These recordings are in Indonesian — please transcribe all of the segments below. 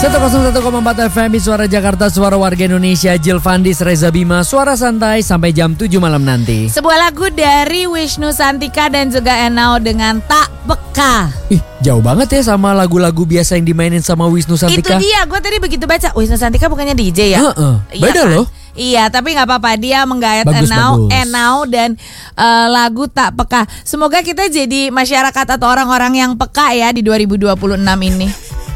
101,4 FM Suara Jakarta, suara warga Indonesia. Jill Fandis, Reza Bima, suara santai sampai jam 7 malam nanti. Sebuah lagu dari Wisnu Santika dan juga Enao dengan Tak Peka. Ih, jauh banget ya sama lagu-lagu biasa yang dimainin sama Wisnu Santika. Itu dia, gue tadi begitu baca Wisnu Santika bukannya DJ ya? Beda kan? loh. Iya, tapi nggak apa-apa, dia menggayat Bagus. Enao dan lagu Tak Peka. Semoga kita jadi masyarakat atau orang-orang yang peka ya di 2026 ini.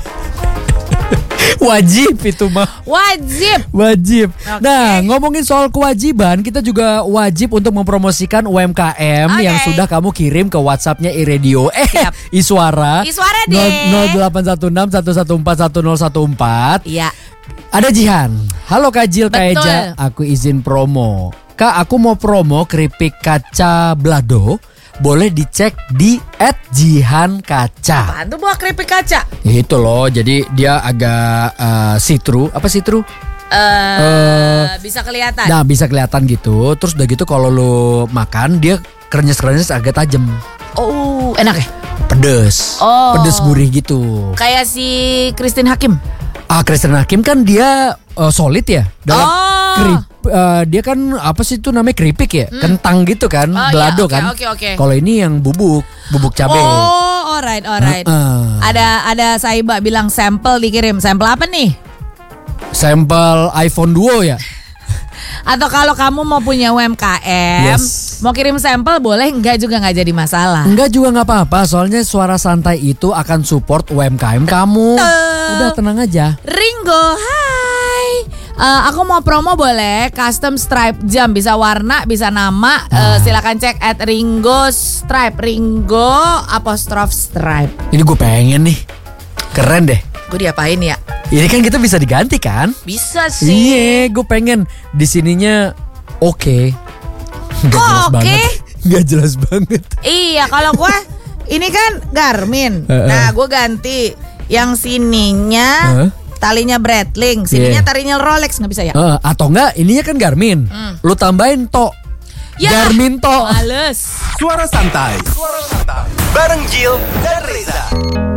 Wajib itu mah. Wajib. Okay. Nah, ngomongin soal kewajiban, kita juga wajib untuk mempromosikan UMKM yang sudah kamu kirim ke WhatsApp-nya iRadio. Iswara. Iswara deh. 0816114114. Iya. Ada Jihan. Halo Kak Jil, Kak Betul. Eja, aku izin promo. Kak, aku mau promo keripik kaca Blado. Boleh dicek di @jihankaca. Apaan tuh buah keripik kaca? Itu loh, jadi dia agak see-through. Apa see-through? Bisa kelihatan. Nah, bisa kelihatan gitu. Terus udah gitu kalau lo makan, dia krenyes-krenyes agak tajam. Oh, enak ya? Pedes. Oh. Pedes gurih gitu. Kayak si Christine Hakim. Christian Hakim kan dia solid ya dalam dia kan apa sih itu namanya keripik ya, kentang gitu kan, Blado kan. Oke. Kalau ini yang bubuk cabai. Oh, alright. Ada Saiba bilang sampel dikirim. Sampel apa nih? Sampel iPhone Duo ya. Atau kalau kamu mau punya UMKM, mau kirim sampel boleh, enggak juga nggak jadi masalah. Enggak juga nggak apa-apa, soalnya Suara Santai itu akan support UMKM kamu. Udah tenang aja. Ringo, hai. Aku mau promo boleh, custom stripe jam, bisa warna, bisa nama. Silakan cek @Ringo Stripe, Ringo _Stripe. Ini gue pengen nih, keren deh. Gue diapain ya? Ini kan kita bisa diganti kan? Bisa sih. Iya, gue pengen di sininya oke. Nggak jelas banget. Iya, kalau gue ini kan Garmin. Nah, gue ganti yang sininya talinya Breitling, sininya talinya Rolex, nggak bisa ya? Atau enggak, ininya kan Garmin. Lu tambahin To. Ya, Garmin To. males. Suara santai bareng Jill dan Reza.